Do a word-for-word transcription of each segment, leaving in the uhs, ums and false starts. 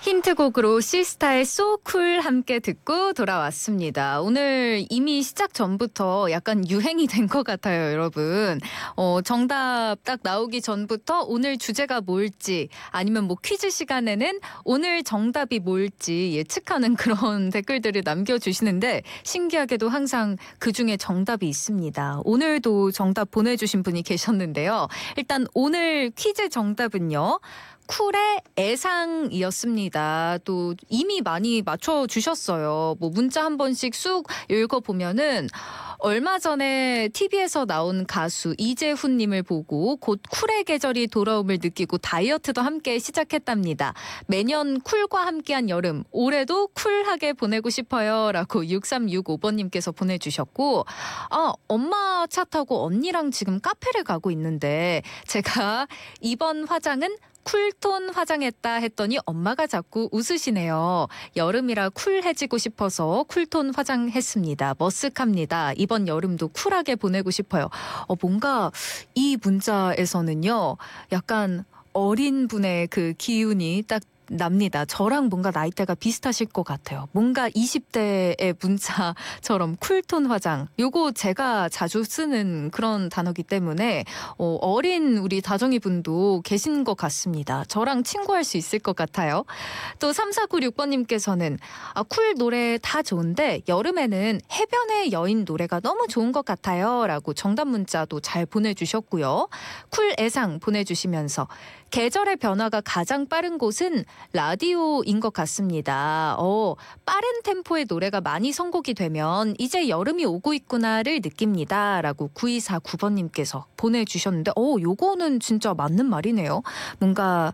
힌트곡으로 시스타의 So Cool 함께 듣고 돌아왔습니다. 오늘 이미 시작 전부터 약간 유행이 된 것 같아요, 여러분. 어, 정답 딱 나오기 전부터 오늘 주제가 뭘지 아니면 뭐 퀴즈 시간에는 오늘 정답이 뭘지 예측하는 그런 댓글들을 남겨주시는데 신기하게도 항상 그중에 정답이 있습니다. 오늘도 정답 보내주신 분이 계셨는데요. 일단 오늘 퀴즈 정답은요. 쿨의 애상이었습니다. 또 이미 많이 맞춰주셨어요. 뭐 문자 한 번씩 쑥 읽어보면은 얼마 전에 티비에서 나온 가수 이재훈님을 보고 곧 쿨의 계절이 돌아옴을 느끼고 다이어트도 함께 시작했답니다. 매년 쿨과 함께한 여름, 올해도 쿨하게 보내고 싶어요. 라고 육삼육오 번님께서 보내주셨고 아, 엄마 차 타고 언니랑 지금 카페를 가고 있는데 제가 이번 화장은 쿨톤 화장했다 했더니 엄마가 자꾸 웃으시네요. 여름이라 쿨해지고 싶어서 쿨톤 화장했습니다. 머쓱합니다. 이번 여름도 쿨하게 보내고 싶어요. 어, 뭔가 이 문자에서는요. 약간 어린 분의 그 기운이 딱 납니다. 저랑 뭔가 나이대가 비슷하실 것 같아요. 뭔가 이십 대의 문자처럼 쿨톤 화장. 요거 제가 자주 쓰는 그런 단어기 때문에 어, 어린 우리 다정이 분도 계신 것 같습니다. 저랑 친구할 수 있을 것 같아요. 또 삼사구육 번님께서는 아, 쿨 노래 다 좋은데 여름에는 해변의 여인 노래가 너무 좋은 것 같아요. 라고 정답 문자도 잘 보내주셨고요. 쿨 애상 보내주시면서 계절의 변화가 가장 빠른 곳은 라디오인 것 같습니다. 어, 빠른 템포의 노래가 많이 선곡이 되면 이제 여름이 오고 있구나를 느낍니다. 라고 구이사구 번님께서 보내주셨는데 어, 요거는 진짜 맞는 말이네요. 뭔가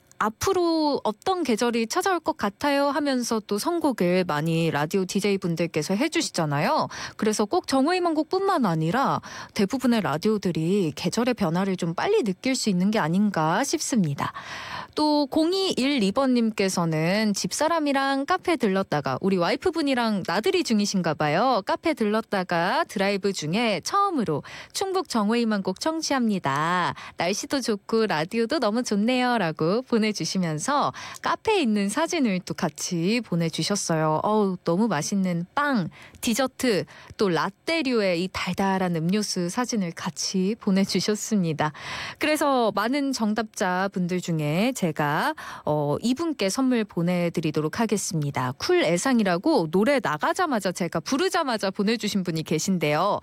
앞으로 어떤 계절이 찾아올 것 같아요 하면서 또 선곡을 많이 라디오 디제이분들께서 해주시잖아요. 그래서 꼭 정의만곡뿐만 아니라 대부분의 라디오들이 계절의 변화를 좀 빨리 느낄 수 있는 게 아닌가 싶습니다. 또 공이일이 번님께서는 집사람이랑 카페 들렀다가 우리 와이프분이랑 나들이 중이신가 봐요. 카페 들렀다가 드라이브 중에 처음으로 충북 정의만곡 청취합니다. 날씨도 좋고 라디오도 너무 좋네요. 라고 보내주시면서 카페에 있는 사진을 또 같이 보내주셨어요. 어우, 너무 맛있는 빵, 디저트, 또 라떼류의 이 달달한 음료수 사진을 같이 보내주셨습니다. 그래서 많은 정답자 분들 중에 제가 어, 이분께 선물 보내드리도록 하겠습니다. 쿨 애상이라고 노래 나가자마자 제가 부르자마자 보내주신 분이 계신데요.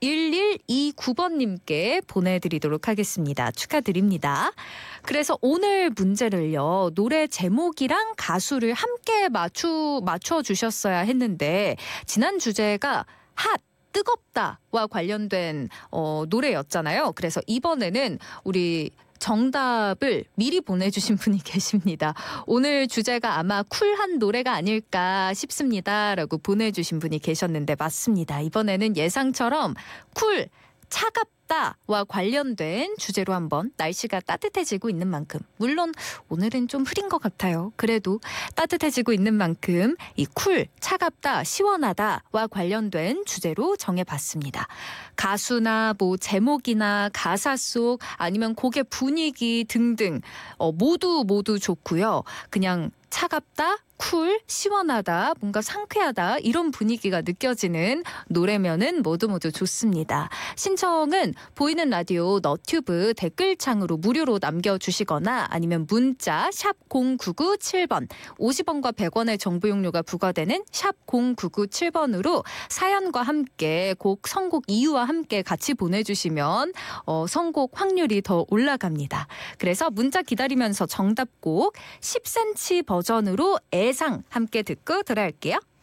일일이구 번님께 보내드리도록 하겠습니다. 축하드립니다. 그래서 오늘 문제를요. 노래 제목이랑 가수를 함께 맞추, 맞춰주셨어야 했는데 지난 주제가 핫! 뜨겁다와 관련된 어, 노래였잖아요. 그래서 이번에는 우리 정답을 미리 보내주신 분이 계십니다. 오늘 주제가 아마 쿨한 노래가 아닐까 싶습니다. 라고 보내주신 분이 계셨는데 맞습니다. 이번에는 예상처럼 쿨, 차갑다와 관련된 주제로 한번 날씨가 따뜻해지고 있는 만큼 물론 오늘은 좀 흐린 것 같아요. 그래도 따뜻해지고 있는 만큼 이 쿨, 차갑다, 시원하다와 관련된 주제로 정해봤습니다. 가수나 뭐 제목이나 가사 속 아니면 곡의 분위기 등등 어, 모두 모두 좋고요. 그냥 차갑다, 쿨, 시원하다, 뭔가 상쾌하다 이런 분위기가 느껴지는 노래면은 모두 모두 좋습니다. 신청은 보이는 라디오 너튜브 댓글창으로 무료로 남겨주시거나 아니면 문자 샵 공구구칠 번 오십 원과 백 원의 정보용료가 부과되는 샵 공구구칠 번으로 사연과 함께 곡 선곡 이유와 함께 같이 보내주시면 어, 선곡 확률이 더 올라갑니다. 그래서 문자 기다리면서 정답곡 십 센티미터 버전으로 애상 함께 듣고 돌아올게요.